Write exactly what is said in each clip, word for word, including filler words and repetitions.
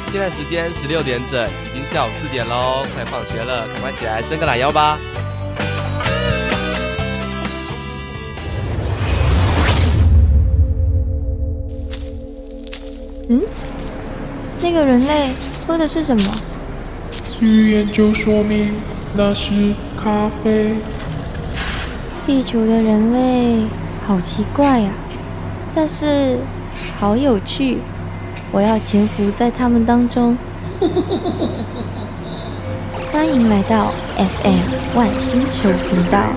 现在时间十六点整，已经下午四点喽，快放学了，赶快起来伸个懒腰吧。 嗯，那个人类喝的是什么？ 据研究说明，那是咖啡。 地球的人类好奇怪呀、啊，但是好有趣，我要潜伏在他们当中。欢迎来到 F M 万星球频道。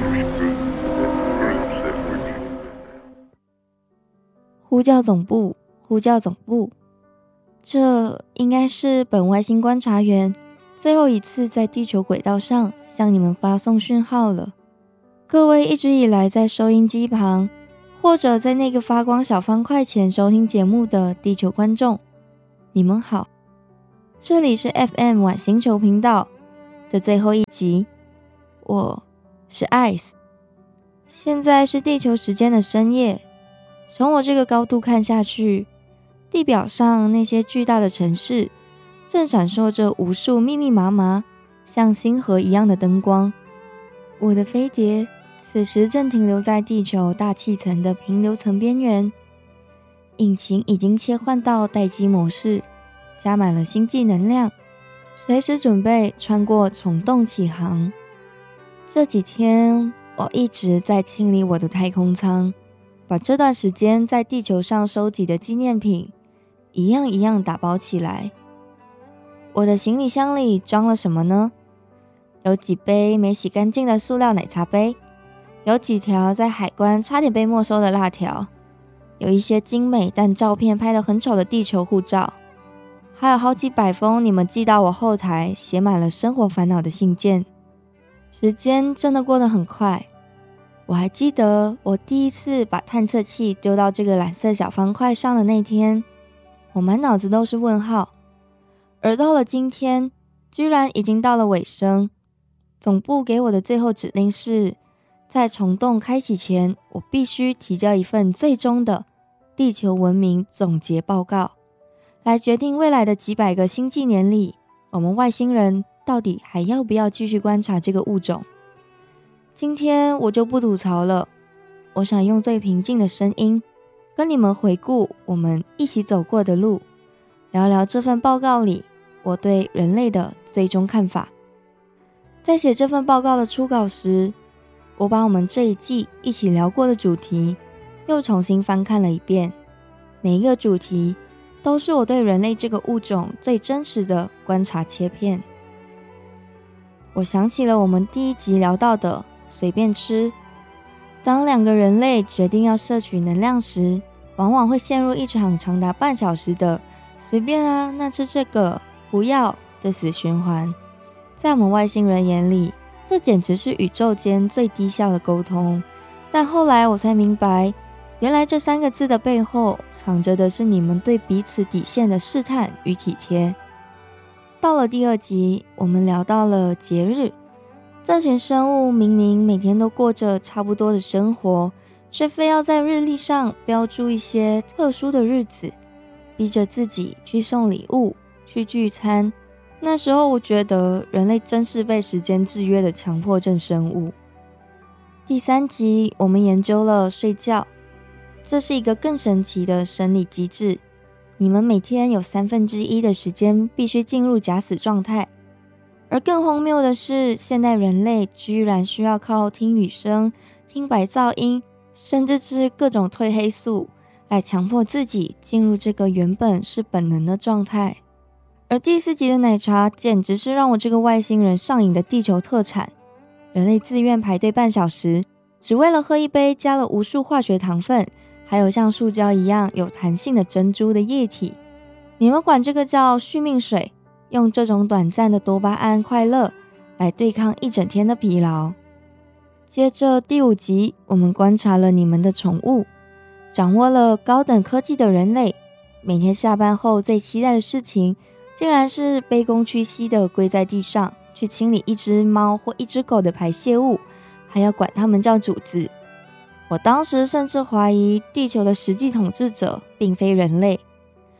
呼叫总部，呼叫总部。这应该是本外星观察员最后一次在地球轨道上向你们发送讯号了。各位一直以来在收音机旁，或者在那个发光小方块前收听节目的地球观众，你们好。这里是 F M 晚星球频道的最后一集，我是 Ice。 现在是地球时间的深夜，从我这个高度看下去，地表上那些巨大的城市正闪烁着无数密密麻麻像星河一样的灯光。我的飞碟此时正停留在地球大气层的平流层边缘，引擎已经切换到待机模式，加满了星际能量，随时准备穿过虫洞起航。这几天我一直在清理我的太空舱，把这段时间在地球上收集的纪念品一样一样打包起来。我的行李箱里装了什么呢？有几杯没洗干净的塑料奶茶杯，有几条在海关差点被没收的辣条，有一些精美但照片拍得很丑的地球护照，还有好几百封你们寄到我后台写满了生活烦恼的信件。时间真的过得很快，我还记得我第一次把探测器丢到这个蓝色小方块上的那天，我满脑子都是问号。而到了今天，居然已经到了尾声。总部给我的最后指令是，在虫洞开启前，我必须提交一份最终的地球文明总结报告，来决定未来的几百个星际年里，我们外星人到底还要不要继续观察这个物种。今天我就不吐槽了，我想用最平静的声音跟你们回顾我们一起走过的路，聊聊这份报告里我对人类的最终看法。在写这份报告的初稿时，我把我们这一季一起聊过的主题又重新翻看了一遍，每一个主题都是我对人类这个物种最真实的观察切片。我想起了我们第一集聊到的随便吃。当两个人类决定要摄取能量时，往往会陷入一场长达半小时的随便啊，那吃这个，不要的死循环。在我们外星人眼里，这简直是宇宙间最低效的沟通。但后来我才明白，原来这三个字的背后藏着的是你们对彼此底线的试探与体贴。到了第二集，我们聊到了节日。这群生物明明每天都过着差不多的生活，却非要在日历上标注一些特殊的日子，逼着自己去送礼物，去聚餐。那时候我觉得人类真是被时间制约的强迫症生物。第三集我们研究了睡觉，这是一个更神奇的生理机制。你们每天有三分之一的时间必须进入假死状态，而更荒谬的是，现代人类居然需要靠听雨声、听白噪音，甚至是各种褪黑素来强迫自己进入这个原本是本能的状态。而第四集的奶茶简直是让我这个外星人上瘾的地球特产。人类自愿排队半小时，只为了喝一杯加了无数化学糖分，还有像塑胶一样有弹性的珍珠的液体。你们管这个叫续命水，用这种短暂的多巴胺快乐来对抗一整天的疲劳。接着第五集，我们观察了你们的宠物。掌握了高等科技的人类，每天下班后最期待的事情竟然是卑躬屈膝地跪在地上去清理一只猫或一只狗的排泄物，还要管它们叫主子。我当时甚至怀疑地球的实际统治者并非人类。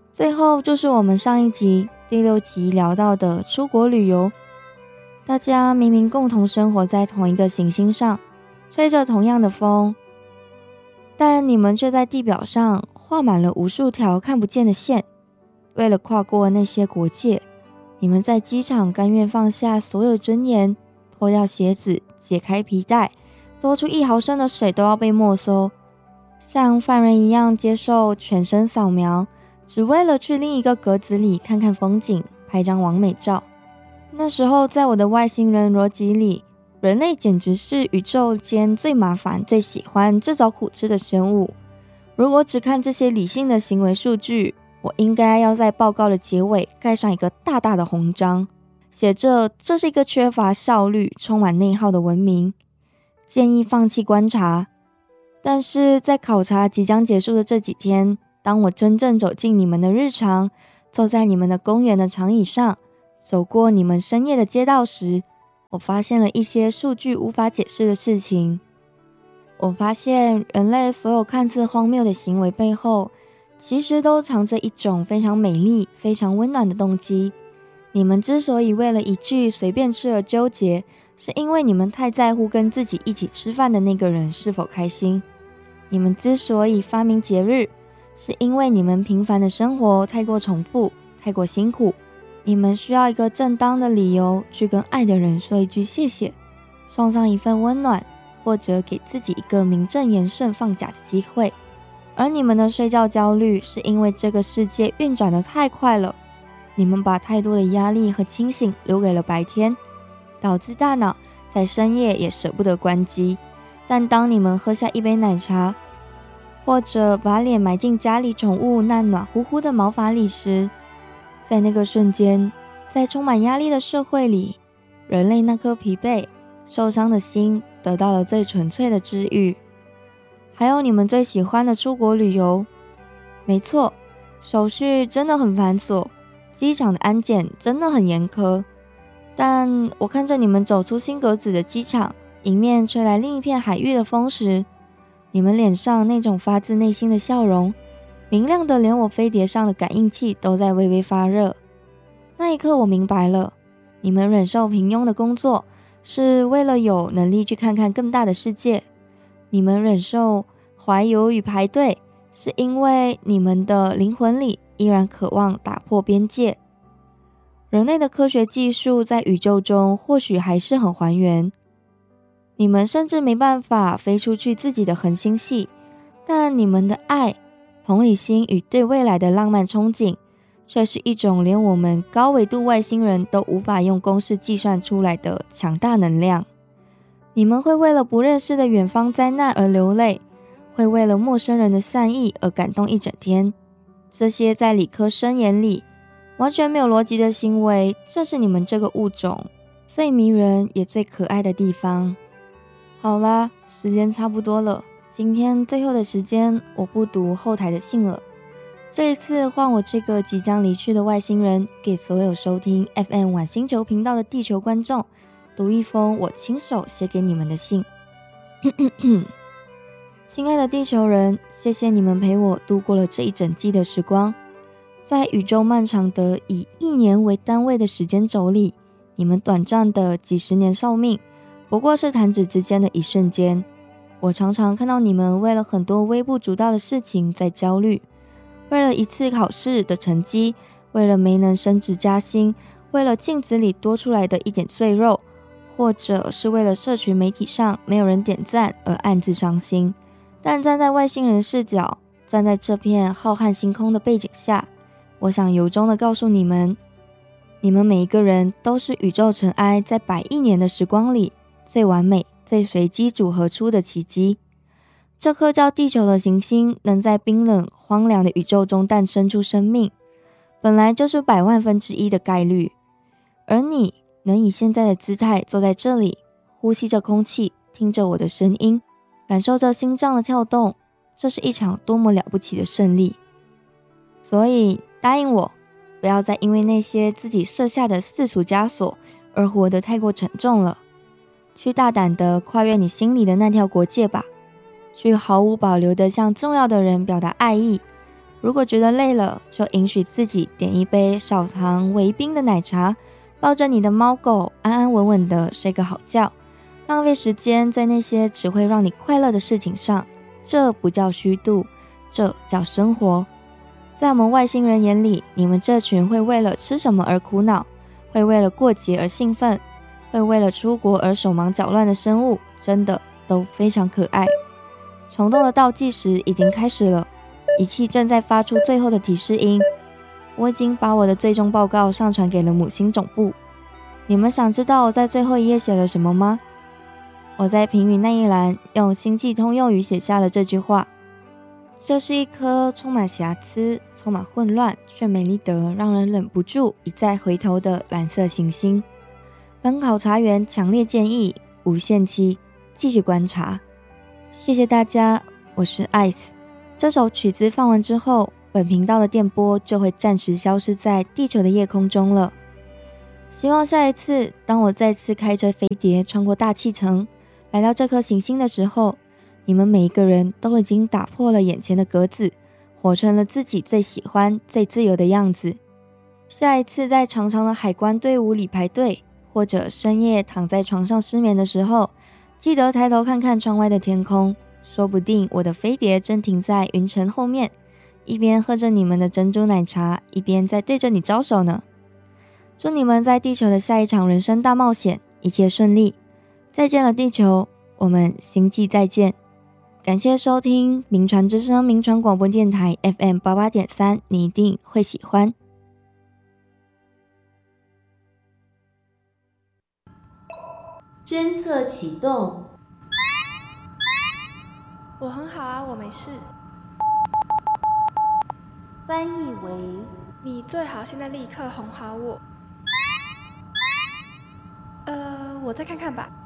最后就是我们上一集第六集聊到的出国旅游。大家明明共同生活在同一个行星上，吹着同样的风，但你们却在地表上画满了无数条看不见的线。为了跨过那些国界，你们在机场甘愿放下所有尊严，脱掉鞋子，解开皮带，多出一毫升的水都要被没收，像犯人一样接受全身扫描，只为了去另一个格子里看看风景，拍张完美照。那时候在我的外星人逻辑里，人类简直是宇宙间最麻烦、最喜欢自找苦吃的生物。如果只看这些理性的行为数据，我应该要在报告的结尾盖上一个大大的红章，写着这是一个缺乏效率、充满内耗的文明，建议放弃观察。但是在考察即将结束的这几天，当我真正走进你们的日常，坐在你们的公园的长椅上，走过你们深夜的街道时，我发现了一些数据无法解释的事情。我发现人类所有看似荒谬的行为背后，其实都藏着一种非常美丽、非常温暖的动机。你们之所以为了一句随便吃而纠结，是因为你们太在乎跟自己一起吃饭的那个人是否开心。你们之所以发明节日，是因为你们平凡的生活太过重复，太过辛苦。你们需要一个正当的理由去跟爱的人说一句谢谢，送上一份温暖，或者给自己一个名正言顺放假的机会。而你们的睡觉焦虑，是因为这个世界运转得太快了，你们把太多的压力和清醒留给了白天，导致大脑在深夜也舍不得关机。但当你们喝下一杯奶茶，或者把脸埋进家里宠物那暖乎乎的毛发里时，在那个瞬间，在充满压力的社会里，人类那颗疲惫、受伤的心得到了最纯粹的治愈。还有你们最喜欢的出国旅游，没错，手续真的很繁琐，机场的安检真的很严苛。但我看着你们走出新格子的机场，迎面吹来另一片海域的风时，你们脸上那种发自内心的笑容，明亮的连我飞碟上的感应器都在微微发热。那一刻我明白了，你们忍受平庸的工作，是为了有能力去看看更大的世界。你们忍受怀犹与排队，是因为你们的灵魂里依然渴望打破边界。人类的科学技术在宇宙中或许还是很还原，你们甚至没办法飞出去自己的恒星系，但你们的爱、同理心与对未来的浪漫憧憬，却是一种连我们高维度外星人都无法用公式计算出来的强大能量。你们会为了不认识的远方灾难而流泪，会为了陌生人的善意而感动一整天。这些在理科生眼里完全没有逻辑的行为，正是你们这个物种最迷人也最可爱的地方。好啦，时间差不多了，今天最后的时间我不读后台的信了。这一次换我这个即将离去的外星人，给所有收听 F M 晚星球频道的地球观众读一封我亲手写给你们的信。亲爱的地球人，谢谢你们陪我度过了这一整季的时光。在宇宙漫长的以一年为单位的时间轴里，你们短暂的几十年寿命不过是弹指之间的一瞬间。我常常看到你们为了很多微不足道的事情在焦虑，为了一次考试的成绩，为了没能升职加薪，为了镜子里多出来的一点赘肉，或者是为了社群媒体上没有人点赞而暗自伤心。但站在外星人视角，站在这片浩瀚星空的背景下，我想由衷的告诉你们，你们每一个人都是宇宙尘埃在百亿年的时光里最完美、最随机组合出的奇迹。这颗叫地球的行星能在冰冷荒凉的宇宙中诞生出生命，本来就是百万分之一的概率。而你能以现在的姿态坐在这里，呼吸着空气，听着我的声音，感受着心脏的跳动，这是一场多么了不起的胜利。所以答应我，不要再因为那些自己设下的世俗枷锁而活得太过沉重了。去大胆地跨越你心里的那条国界吧，去毫无保留地向重要的人表达爱意， 如果觉得累了，就允许自己点一杯少糖微冰的奶茶，抱着你的猫狗安安稳稳的睡个好觉，浪费时间在那些只会让你快乐的事情上，这不叫虚度，这叫生活。在我们外星人眼里，你们这群会为了吃什么而苦恼，会为了过节而兴奋，会为了出国而手忙脚乱的生物，真的都非常可爱。虫洞的倒计时已经开始了，仪器正在发出最后的提示音。我已经把我的最终报告上传给了母星总部。你们想知道我在最后一页写了什么吗？我在评语那一栏用星际通用语写下了这句话：这是一颗充满瑕疵、充满混乱，却美丽得让人忍不住一再回头的蓝色行星。本考察员强烈建议无限期继续观察。谢谢大家，我是 Ice。 这首曲子放完之后，本频道的电波就会暂时消失在地球的夜空中了。希望下一次当我再次开着飞碟穿过大气层来到这颗行星的时候，你们每一个人都已经打破了眼前的格子，活成了自己最喜欢最自由的样子。下一次在长长的海关队伍里排队，或者深夜躺在床上失眠的时候，记得抬头看看窗外的天空，说不定我的飞碟正停在云层后面，一边喝着你们的珍珠奶茶，一边在对着你招手呢。祝你们在地球的下一场人生大冒险一切顺利。再见了地球，我们星际再见。感谢收听民传之声民传广播电台 F M 八八点三，你一定会喜欢。 侦测启动。 我很好啊，我没事。 翻译为： 你最好现在立刻哄好我。呃，我再看看吧。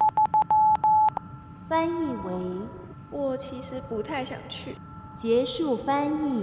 翻译为： 我其实不太想去。 结束翻译。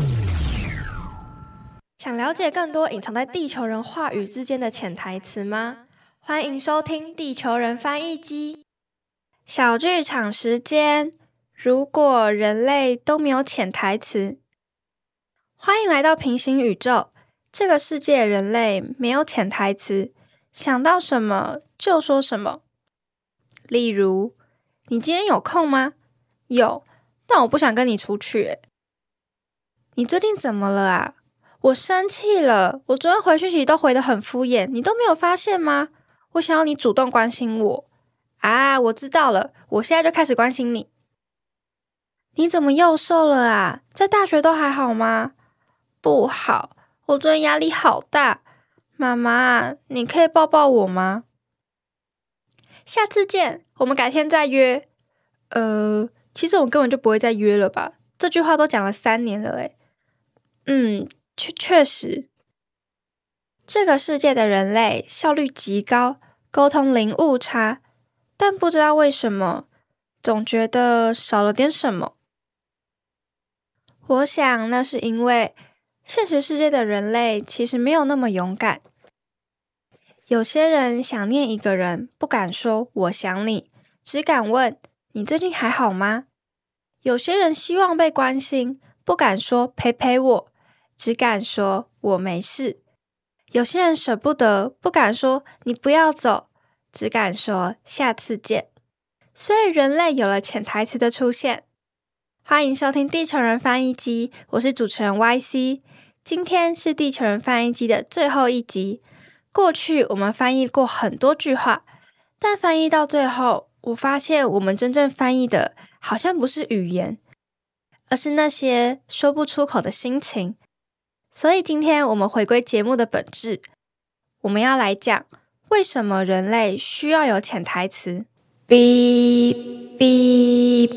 想了解更多隐藏在地球人话语之间的潜台词吗？欢迎收听地球人翻译机。小剧场时间，如果人类都没有潜台词。欢迎来到平行宇宙，这个世界人类没有潜台词，想到什么就说什么。例如，你今天有空吗？有，但我不想跟你出去耶。你最近怎么了啊？我生气了，我昨天回讯息都回得很敷衍，你都没有发现吗？我想要你主动关心我。啊，我知道了，我现在就开始关心你。你怎么又瘦了啊？在大学都还好吗？不好，我最近压力好大。妈妈，你可以抱抱我吗？下次见，我们改天再约。呃，其实我根本就不会再约了吧？这句话都讲了三年了诶。嗯，确确实。这个世界的人类效率极高，沟通零误差，但不知道为什么，总觉得少了点什么。我想那是因为现实世界的人类其实没有那么勇敢。有些人想念一个人，不敢说我想你，只敢问你最近还好吗？有些人希望被关心，不敢说陪陪我，只敢说我没事。有些人舍不得，不敢说你不要走，只敢说下次见。所以人类有了潜台词的出现。欢迎收听地球人翻译机，我是主持人 Y C。 今天是地球人翻译机的最后一集。过去我们翻译过很多句话，但翻译到最后，我发现我们真正翻译的好像不是语言，而是那些说不出口的心情。所以今天我们回归节目的本质，我们要来讲为什么人类需要有潜台词。哔哔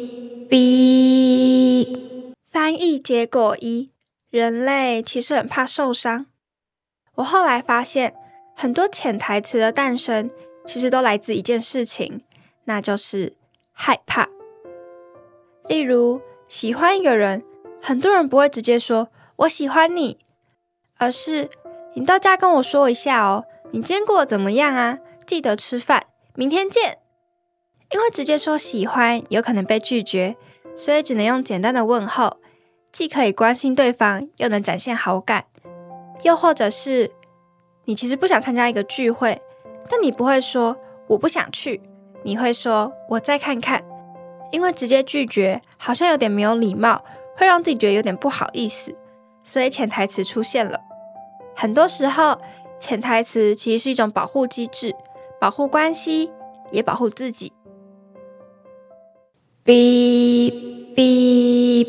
哔。翻译结果一：人类其实很怕受伤。我后来发现，很多潜台词的诞生其实都来自一件事情，那就是害怕。例如，喜欢一个人，很多人不会直接说我喜欢你，而是你到家跟我说一下哦，你今天过得怎么样啊？记得吃饭，明天见。因为直接说喜欢有可能被拒绝，所以只能用简单的问候， 既可以关心对方，又能展现好感。又或者是你其实不想参加一个聚会，但你不会说我不想去，你会说我再看看，因为直接拒绝好像有点没有礼貌，会让自己觉得有点不好意思，所以潜台词出现了。很多时候潜台词其实是一种保护机制，保护关系，也保护自己。哔哔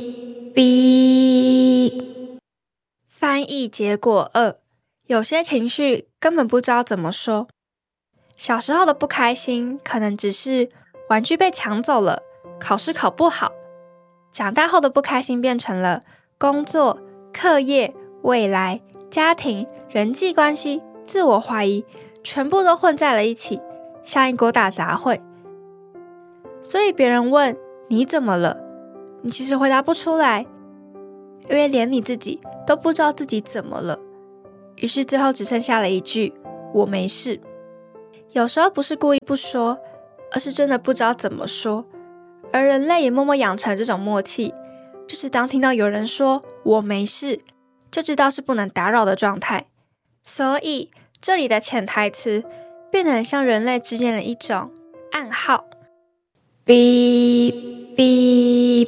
哔。翻译结果二，有些情绪根本不知道怎么说。小时候的不开心可能只是玩具被抢走了，考试考不好。长大后的不开心变成了工作、课业、未来、家庭、人际关系、自我怀疑，全部都混在了一起，像一锅大杂烩。所以别人问你怎么了，你其实回答不出来，因为连你自己都不知道自己怎么了，于是最后只剩下了一句我没事。有时候不是故意不说，而是真的不知道怎么说。而人类也默默养成这种默契，就是当听到有人说我没事，就知道是不能打扰的状态。所以这里的潜台词变得很像人类之间的一种暗号。哔哔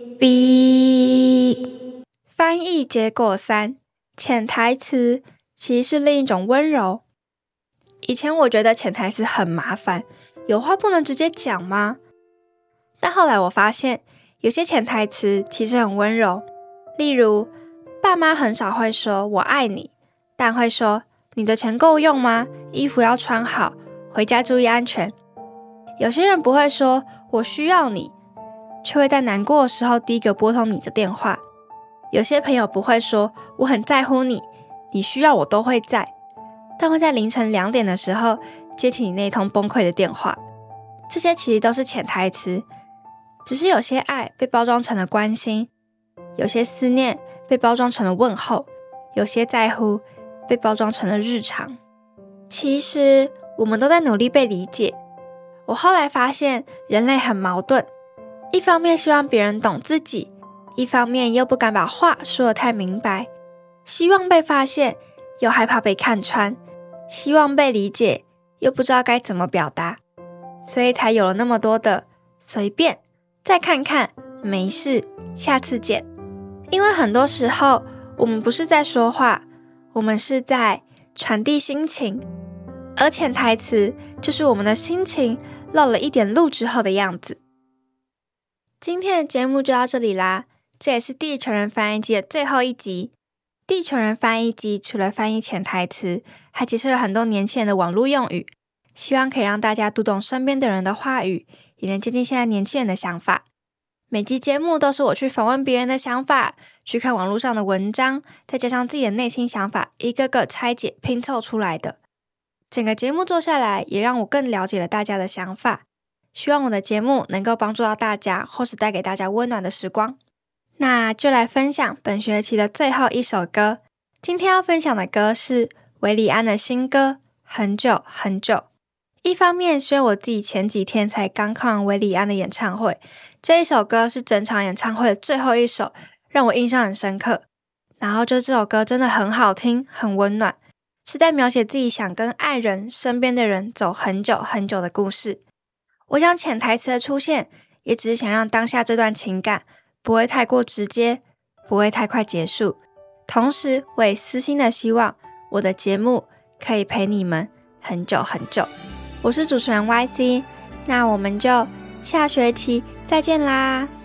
哔。翻译结果三，潜台词其实是另一种温柔。以前我觉得潜台词很麻烦，有话不能直接讲吗？但后来我发现，有些潜台词其实很温柔。例如，爸妈很少会说我爱你，但会说你的钱够用吗？衣服要穿好，回家注意安全。有些人不会说我需要你，却会在难过的时候第一个拨通你的电话。有些朋友不会说我很在乎你，你需要我都会在，但会在凌晨两点的时候接起你那通崩溃的电话。这些其实都是潜台词，只是有些爱被包装成了关心，有些思念被包装成了问候，有些在乎被包装成了日常。其实我们都在努力被理解。我后来发现人类很矛盾，一方面希望别人懂自己，一方面又不敢把话说得太明白，希望被发现，又害怕被看穿，希望被理解，又不知道该怎么表达，所以才有了那么多的随便，再看看，没事，下次见。因为很多时候，我们不是在说话，我们是在传递心情，而潜台词就是我们的心情漏了一点路之后的样子。今天的节目就到这里啦，这也是地球人翻译机的最后一集。地球人翻译机除了翻译潜台词，还解释了很多年轻人的网络用语，希望可以让大家读懂身边的人的话语，也能接近现在年轻人的想法。每集节目都是我去访问别人的想法，去看网络上的文章，再加上自己的内心想法，一个个拆解拼凑出来的。整个节目做下来，也让我更了解了大家的想法。希望我的节目能够帮助到大家，或是带给大家温暖的时光。那就来分享本学期的最后一首歌。今天要分享的歌是韦礼安的新歌《很久很久》。一方面是因为我自己前几天才刚看完韦礼安的演唱会，这一首歌是整场演唱会的最后一首，让我印象很深刻。然后就这首歌真的很好听，很温暖，是在描写自己想跟爱人、身边的人走很久很久的故事。我想潜台词的出现，也只是想让当下这段情感不会太过直接，不会太快结束。同时我也私心的希望我的节目可以陪你们很久很久。我是主持人 Y C， 那我们就下学期再见啦。